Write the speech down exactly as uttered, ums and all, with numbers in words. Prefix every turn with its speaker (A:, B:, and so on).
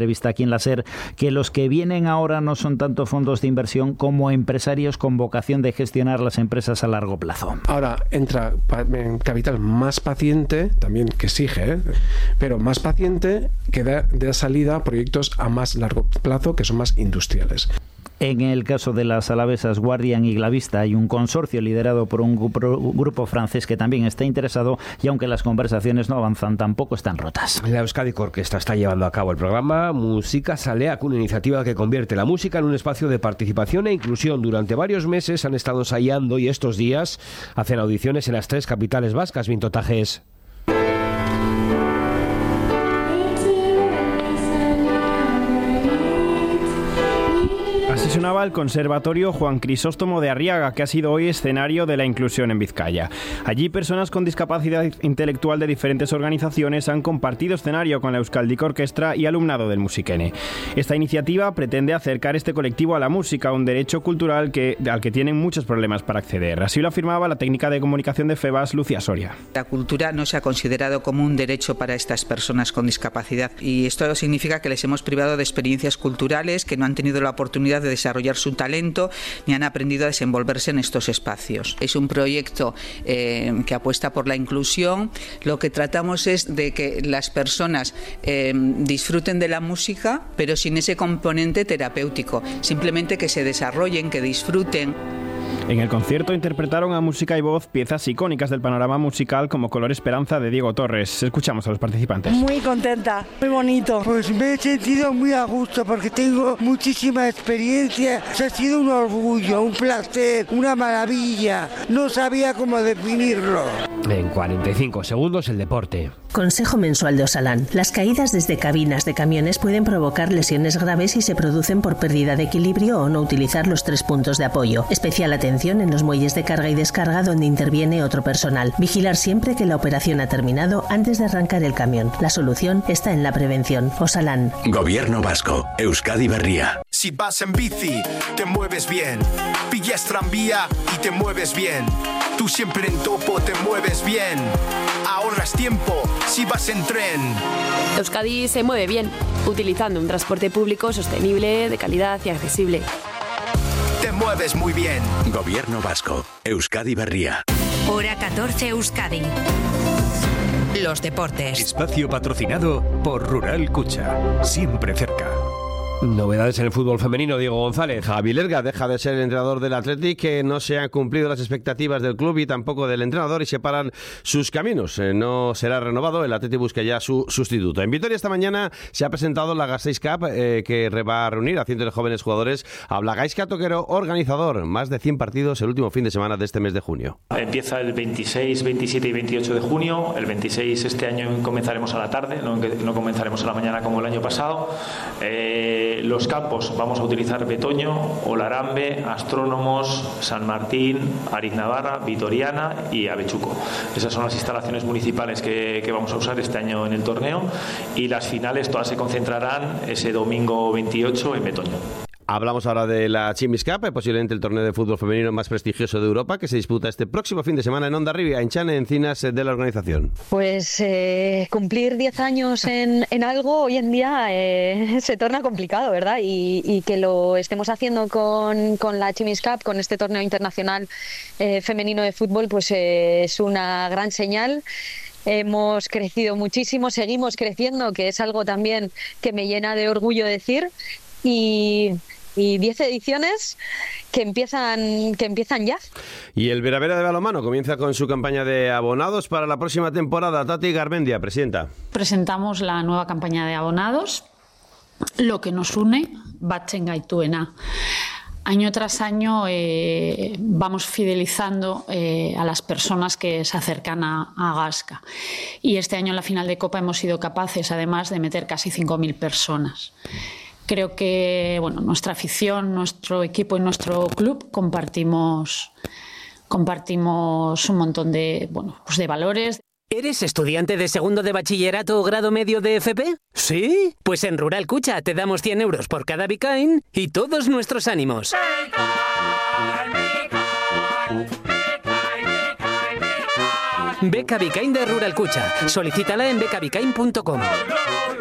A: Entrevista aquí en la SER, que los que vienen ahora no son tanto fondos de inversión como empresarios con vocación de gestionar las empresas a largo plazo.
B: Ahora entra capital más paciente, también que exige, ¿eh? pero más paciente, que da, da salida a proyectos a más largo plazo, que son más industriales.
A: En el caso de las alavesas Guardian y Glavista hay un consorcio liderado por un grupo, grupo francés que también está interesado, y aunque las conversaciones no avanzan, tampoco están rotas.
C: La Euskadiko Orkestra está llevando a cabo el programa Música Saleak, una iniciativa que convierte la música en un espacio de participación e inclusión. Durante varios meses han estado ensayando y estos días hacen audiciones en las tres capitales vascas. Vintotajes.
D: Así sonaba el Conservatorio Juan Crisóstomo de Arriaga, que ha sido hoy escenario de la inclusión en Vizcaya. Allí personas con discapacidad intelectual de diferentes organizaciones han compartido escenario con la Euskadiko Orkestra y alumnado del Musikene. Esta iniciativa pretende acercar este colectivo a la música, un derecho cultural que, al que tienen muchos problemas para acceder. Así lo afirmaba la técnica de comunicación de FEBAS, Lucía Soria.
E: La cultura no se ha considerado como un derecho para estas personas con discapacidad, y esto significa que les hemos privado de experiencias culturales, que no han tenido la oportunidad de desarrollar su talento ni han aprendido a desenvolverse en estos espacios. Es un proyecto eh, que apuesta por la inclusión. Lo que tratamos es de que las personas eh, disfruten de la música, pero sin ese componente terapéutico, simplemente que se desarrollen, que disfruten.
D: En el concierto interpretaron a música y voz piezas icónicas del panorama musical como Color Esperanza de Diego Torres. Escuchamos a los participantes.
F: Muy contenta, muy bonito.
G: Pues me he sentido muy a gusto porque tengo muchísima experiencia. Ha sido un orgullo, un placer, una maravilla. No sabía cómo definirlo.
C: En cuarenta y cinco segundos el deporte.
H: Consejo mensual de Osalan. Las caídas desde cabinas de camiones pueden provocar lesiones graves si se producen por pérdida de equilibrio o no utilizar los tres puntos de apoyo. Especial atención en los muelles de carga y descarga donde interviene otro personal. Vigilar siempre que la operación ha terminado antes de arrancar el camión. La solución está en la prevención. Osalan.
I: Gobierno vasco. Euskadi Berria.
J: Si vas en bici, te mueves bien. Pillas tranvía y te mueves bien. Tú siempre en topo te mueves bien. Ahorras tiempo si vas en tren.
K: Euskadi se mueve bien, utilizando un transporte público sostenible, de calidad y accesible.
J: Te mueves muy bien.
I: Gobierno vasco. Euskadi Berria.
L: Hora catorce Euskadi. Los deportes.
M: Espacio patrocinado por Rural Cucha. Siempre cerca.
C: Novedades en el fútbol femenino, Diego González.
N: Javi Lerga deja de ser el entrenador del Athletic, que no se han cumplido las expectativas del club y tampoco del entrenador, y separan sus caminos. Eh, no será renovado, el Athletic busca ya su sustituto. En Vitoria esta mañana se ha presentado la Gasteiz Cup, eh, que va a reunir a cientos de jóvenes jugadores. Habla Gaizka Toquero, organizador. Más de cien partidos el último fin de semana de este mes de junio.
O: Empieza el veintiséis, veintisiete y veintiocho de junio. El veintiséis este año comenzaremos a la tarde, no, no comenzaremos a la mañana como el año pasado. Eh, Los campos vamos a utilizar Betoño, Olarambe, Astrónomos, San Martín, Ariznabarra, Vitoriana y Avechuco. Esas son las instalaciones municipales que, que vamos a usar este año en el torneo, y las finales todas se concentrarán ese domingo veintiocho en Betoño.
N: Hablamos ahora de la Chimis Cup, posiblemente el torneo de fútbol femenino más prestigioso de Europa, que se disputa este próximo fin de semana en Hondarribia, en Chane Encinas, de la organización.
P: Pues eh, cumplir diez años en, en algo hoy en día eh, se torna complicado, ¿verdad? Y, y que lo estemos haciendo con, con la Chimis Cup, con este torneo internacional eh, femenino de fútbol, pues eh, es una gran señal. Hemos crecido muchísimo, seguimos creciendo, que es algo también que me llena de orgullo decir, y... y diez ediciones que empiezan que empiezan ya.
N: Y el Veravera de balonmano comienza con su campaña de abonados para la próxima temporada. Tati Garmendia, presidenta.
Q: Presentamos la nueva campaña de abonados, lo que nos une, batzen gaituena. Año tras año eh, vamos fidelizando eh, a las personas que se acercan a, a Gasca. Y este año en la final de Copa hemos sido capaces, además, de meter casi cinco mil personas. Creo que bueno, nuestra afición, nuestro equipo y nuestro club compartimos, compartimos un montón de, bueno, pues de valores.
R: ¿Eres estudiante de segundo de bachillerato o grado medio de F P? ¿Sí? Pues en Rural Cucha te damos cien euros por cada Bicain y todos nuestros ánimos. Beca Bicain de Rural Cucha. Solicítala en beca bicain punto com.